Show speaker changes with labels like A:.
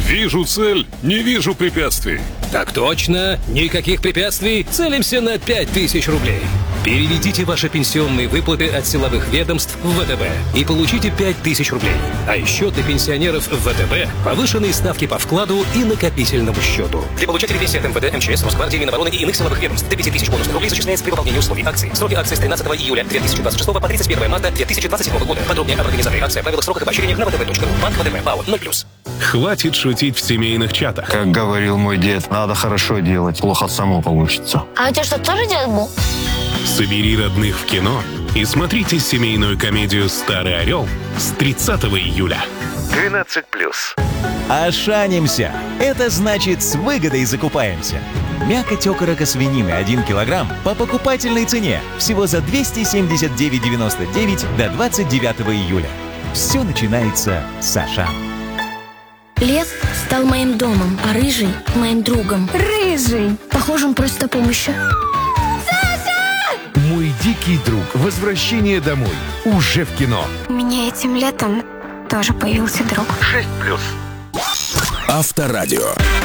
A: Вижу цель, не вижу препятствий.
B: Так точно, никаких препятствий, целимся на 5000 рублей. Переведите ваши пенсионные выплаты от силовых ведомств в ВТБ и получите 5000 рублей. А еще для пенсионеров в ВТБ повышенные ставки по вкладу и накопительному счету. Для получателей пенсии от МВД, МЧС, Росгвардии, Минобороны и иных силовых ведомств до 5000 бонусных рублей зачисляется при выполнении условий акций. Сроки акции с 13 июля 2026 по 31 марта 2027 года. Подробнее об организации акции, правилах, сроках и поощрениях на vtb.ru. Банк ВТБ. ПАО 0+.
A: Хватит шутить в семейных чатах.
C: Как говорил мой дед, надо хорошо делать, плохо само получится.
D: А у тебя что, тоже дед был?
A: Собери родных в кино и смотрите семейную комедию «Старый орел» с 30 июля.
E: 12+.
F: Ошанимся! Это значит, с выгодой закупаемся. Мякоть окорока свинины 1 килограмм по покупательной цене всего за 279,99 до 29 июля. Все начинается с Ашан.
D: Лес стал моим домом, а Рыжий — моим другом. Рыжий! Похоже, он просит о помощи.
E: Мой дикий друг. Возвращение домой. Уже в кино.
D: У меня этим летом тоже появился друг.
E: 6+.
G: Авторадио.